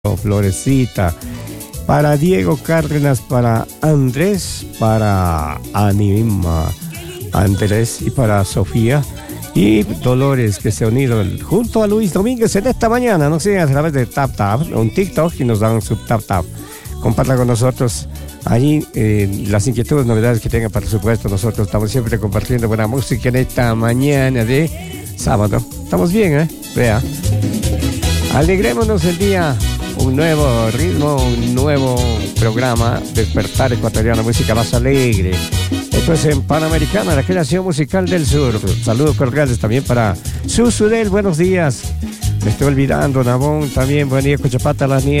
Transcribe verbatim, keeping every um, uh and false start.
Florecita, para Diego Cárdenas, para Andrés, para Anima, Andrés y para Sofía y Dolores, que se unieron junto a Luis Domínguez en esta mañana, no sé, a través de Tap Tap, un TikTok, y nos dan su Tap Tap. Compartan con nosotros allí eh, las inquietudes, novedades que tengan, por supuesto. Nosotros estamos siempre compartiendo buena música en esta mañana de sábado. Estamos bien, ¿eh? Vea. Alegrémonos el día. Un nuevo ritmo, un nuevo programa, Despertar Ecuatoriano, música más alegre. Esto es en Panamericana, la creación musical del sur. Saludos cordiales también para Susudel, buenos días. Me estoy olvidando, Nabón, también, buen día, Cochapata, las nieves.